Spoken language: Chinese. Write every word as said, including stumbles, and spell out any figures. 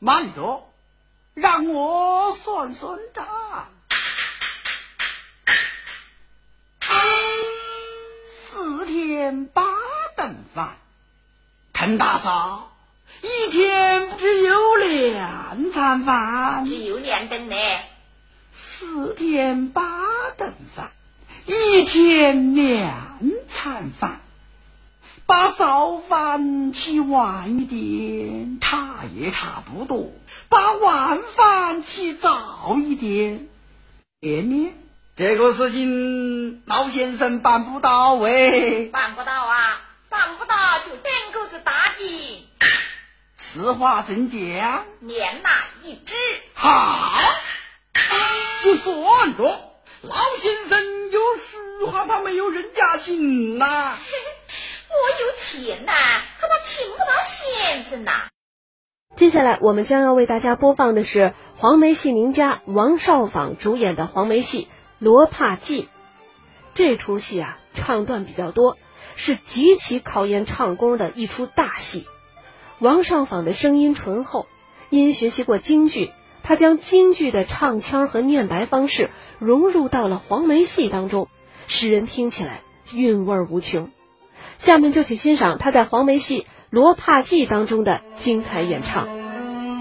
慢着，让我算算账。四天八顿饭，滕大嫂，一天不只有两餐饭， 只有两顿呢。 四天八顿饭，一天两餐饭。把早饭起晚一点，差也差不多；把晚饭起早一点，年年这个事情老先生办不到喂。 办不到啊，办不到就两口子打紧。 实话真讲， 年乃一致。 好，就算着老先生有时还怕没有人家请呐、啊。 我有钱呐、啊，可我请不到先生呐、啊。 接下来我们将要为大家播放的是黄梅戏名家王少舫主演的黄梅戏《罗帕记》。这出戏啊，唱段比较多，是极其考验唱功的一出大戏。王少舫的声音醇厚，因学习过京剧，他将京剧的唱腔和念白方式融入到了黄梅戏当中，使人听起来韵味无穷。下面就请欣赏他在黄梅戏《罗帕记》当中的精彩演唱。